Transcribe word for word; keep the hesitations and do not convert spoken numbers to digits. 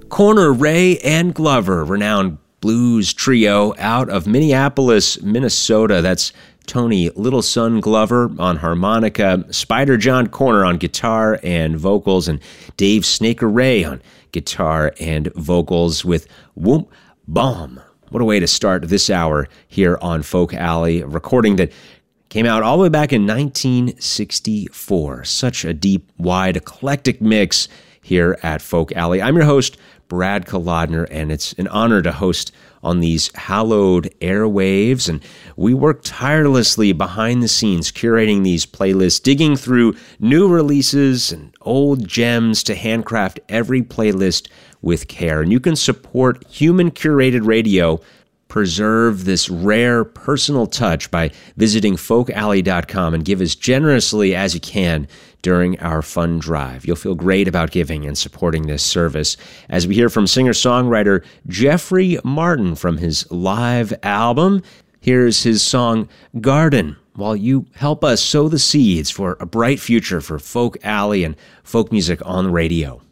Corner Ray and Glover, renowned blues trio out of Minneapolis, Minnesota. That's Tony Little Son Glover on harmonica, Spider John Corner on guitar and vocals, and Dave Snaker Ray on guitar and vocals with Whoomp Bomb. What a way to start this hour here on Folk Alley, a recording that came out all the way back in nineteen sixty-four. Such a deep, wide, eclectic mix here at Folk Alley. I'm your host, Brad Kolodner, and it's an honor to host on these hallowed airwaves. And we work tirelessly behind the scenes, curating these playlists, digging through new releases and old gems to handcraft every playlist with care. And you can support human-curated radio, preserve this rare personal touch by visiting folk alley dot com and give as generously as you can during our fund drive. You'll feel great about giving and supporting this service as we hear from singer-songwriter Jeffrey Martin from his live album. Here's his song Garden, while you help us sow the seeds for a bright future for Folk Alley and folk music on the radio.